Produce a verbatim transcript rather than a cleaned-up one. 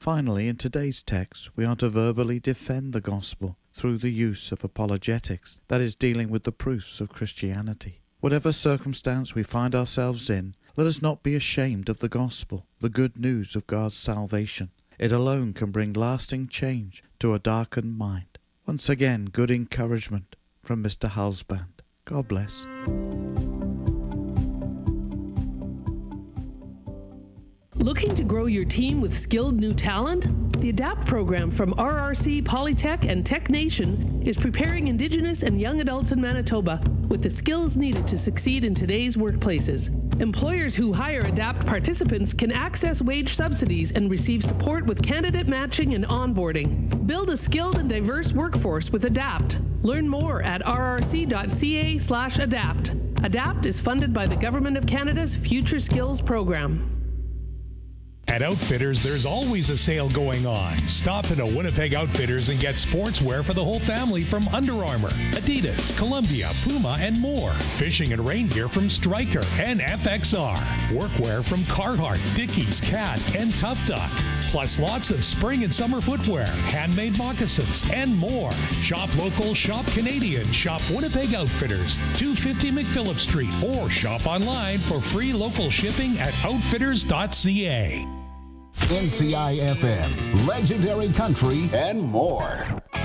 Finally, in today's text, we are to verbally defend the gospel through the use of apologetics, that is, dealing with the proofs of Christianity. Whatever circumstance we find ourselves in, let us not be ashamed of the gospel, the good news of God's salvation. It alone can bring lasting change to a darkened mind. Once again, good encouragement from Mister Halsband. God bless. Looking to grow your team with skilled new talent? The ADAPT program from R R C, Polytech, and Tech Nation is preparing Indigenous and young adults in Manitoba with the skills needed to succeed in today's workplaces. Employers who hire ADAPT participants can access wage subsidies and receive support with candidate matching and onboarding. Build a skilled and diverse workforce with ADAPT. Learn more at rrc.ca slash adapt. ADAPT is funded by the Government of Canada's Future Skills Program. At Outfitters, there's always a sale going on. Stop in a Winnipeg Outfitters and get sportswear for the whole family from Under Armour, Adidas, Columbia, Puma, and more. Fishing and rain gear from Stryker and F X R. Workwear from Carhartt, Dickies, Cat, and Tough Duck. Plus lots of spring and summer footwear, handmade moccasins, and more. Shop local, shop Canadian. Shop Winnipeg Outfitters, two fifty McPhillip Street, or shop online for free local shipping at outfitters dot c a. N C I F M, Legendary Country, and more.